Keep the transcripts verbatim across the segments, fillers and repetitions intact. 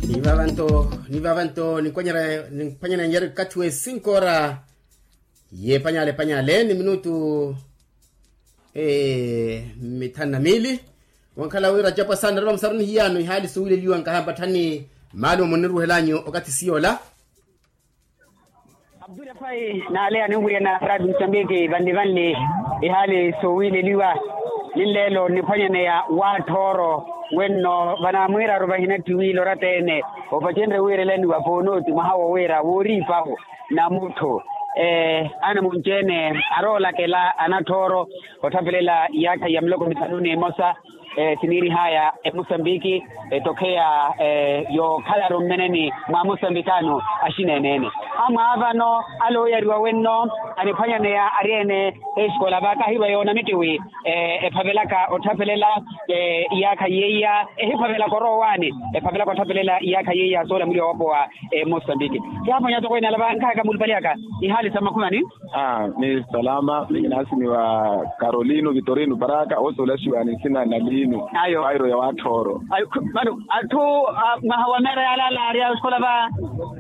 Nivavanto, nivavanto, ni kwenyere, ni panyana nyeri kachwe cinco hora. Ye panyale panyale, ni minutu eh, mitana mili. Wankala wira japa sana, roma saruni hiyano, hali suwile liwa nkahamba tani malu muniru helanyo, wakati siyola. Abdul Fai na alea nungu na radu msambiki vandi vandi ihali suwile liwa. Lilelo ni panyane ya watoro wenno bana mwira rubahina tuwilo ratene opachendre wire lendi waponoti mahawo wira wuri paho na muto eh ana munjene arola kela anatoro otabelela yaka ya mloko mitanuni mosa eh tiniri haya e Mosambiki e tokea eh yo kalaro meneni ma Mosambikano ashine nene ama avano alo yariwa wenno anifanya ne ariene eskola baka hiwa yona mitiwi eh e pabelaka otabelela eh yaka yeya e pabela korowani e pabela otabelela yaka yeya sola muri wapo wa e Mosambiki hapo nyato kwa inalaba nkaka mulipaliaka ni hali sama kumani ah ni salama ni nasimi wa Carolino Vitorino Baraka oso lasiwa ni sina na lino ayo bairo ya watoro ayo bado atu mahawamera ya lala aria eskola ba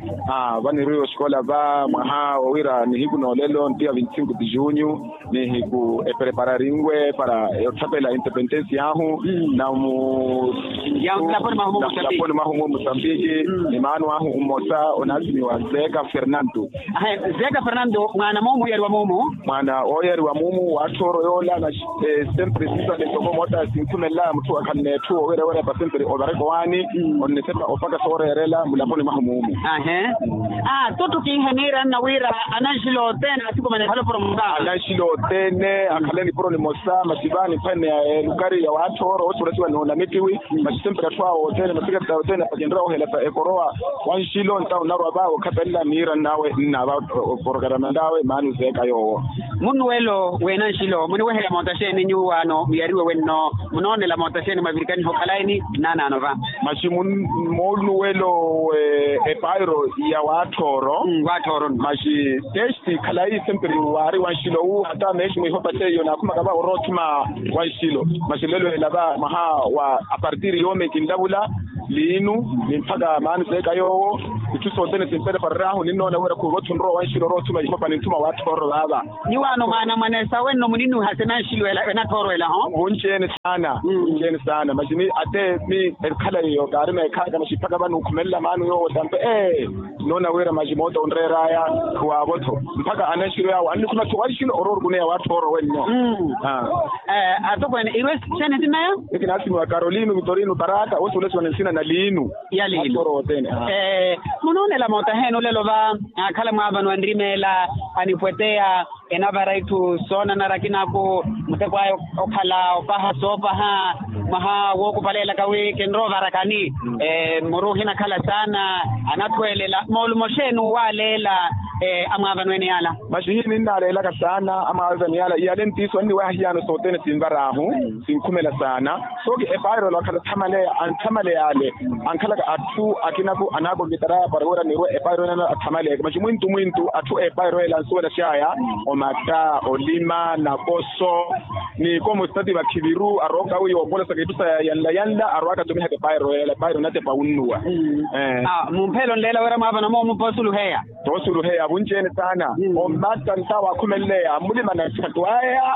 ah bani rio eskola ba maha wira ni hiku no lelo ndia vinte e cinco de junho ni hiku e prepararingwe para eu tapela independência yahu na mu ya laponi mahumu Mozambique laponi mahumu Mozambique ni manu ahu umosa onasimi wa Zeka Fernando Zeka Fernando mwana mumu yari wa mumu mwana oyeri wa mumu watoro yola na sempre sisa de tomo mota sintumela mtu akanetu wera wera pa sempre obareko wani onesema opaka sorerela mulaponi mahumu ahe ah toto kinhenira na wira anashilo tena siku mane halo pro munda anashilo tene akaleni pro ni mosa masibani pene ya lugari ya watoro wote wasiwa no na mitiwi masempre atwa hotel masika tena pajendra ohela pa ekoroa wanshilo ntao narwa bawo kapella mira nawe na ba programa ndawe manu Zeka yo munu welo wena shilo munu wehela montasheni nyuwano miyariwe wenno munone la montasheni mavirikani hokalaini nana anova mashimun monu welo e pairo ya watoro mm, watoro mashi testi kalai sempre wari wanshilo u hata meshi mhopate yo na kuma kaba orotuma wanshilo mashilelo elaba maha wa a partir yome kindabula linu nimpaka manu Zeka yo ituso tene simpere parahu nino na wera ku rotundro wanshilo rotuma ihopa nintuma watoro baba niwano mana manesa wenno muninu hasena shilo ela na toro ela ho unjene sana unjene sana majini ate mi kala yo garime kaga mashipaka banu kumella manu yo dampe eh nona wera majimoto onrera ya kwa boto mpaka anashiro ya wani kuna tuwashilo oror gune ya watoro wenno ah eh atoko ni irwes chene tinayo ikinasi wa Carolino Vitorino Baraka wote wale wanansina na linu ya linu toro tene eh munone la mota heno lelo ba kala mwabanu andrimela anipwetea enavaraitu sona narakina ko mutekwayo okhala opaha sopa ha maha woku palela kawe kenro varakani eh muruhina kala sana anatwelela molmoshenu walela eh amavanwene yala mashihini nalela ka sana amavanwene yala yalentiso ni wahiano sotene simbarahu sinkumela sana soki e bayro la kala tamale an tamale yale an kala atu akinako anago gitara parwora ni e bayro na tamale mashimuntu muntu atu e bayro la soda shaya omata olima na koso ni komo stadi ba kibiru aroka uyo bola sakitusa yalla yalla arwaka tumiha ke bayro la bayro nate paunwa eh ah mumpelo ndela wera mavana mo mupasulu heya tosulu heya bunjene sana ombata ntawa kumelea mulima na satwaya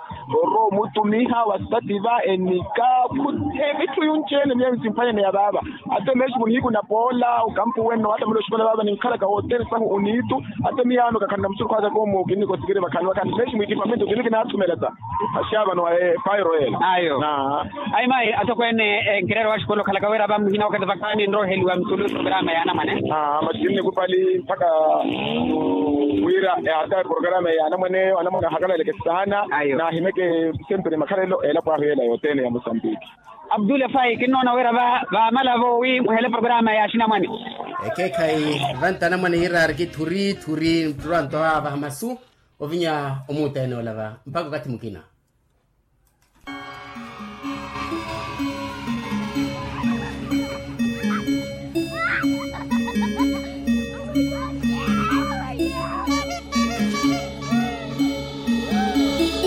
oro mutumiha wasatiba enika ebitu yunchene mye msimfanya ne baba ate meshi muniku na pola ukampu weno hata mlo shikola baba ninkala ka hotel sangu unitu ate miyano kakanda msuru kwaza ko mu kiniko sigire bakanwa kan meshi mwikipamento kiniki na atumeleza ashaba no e pyro el ayo na ai mai atokwene ngirero wa shikola kala kawera bam hina wakati bakani ndo heli wa msulu programa yana mane ah mashini kupali mpaka wira hata programa yana mane ana mwana hakala leke sana na himeke sempre makarelo ela kwa hela yote ya Mozambique Abdul Fai kinona wera ba ba malavo wi hele programa ya shina mani eke kai vanta na mani hira arki turi turi turanto aba masu ovinya omutene olava mpaka kati mukina